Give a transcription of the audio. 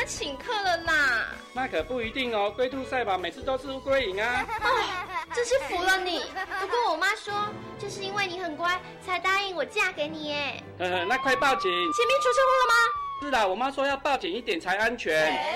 们请客了啦。 那可不一定哦，龟兔赛跑每次都是乌龟赢啊。 真是服了你。不过我妈说，就是因为你很乖，才答应我嫁给你耶。 那快报警！ 前面出车祸了吗？ 是啦，我妈说要报警一点才安全。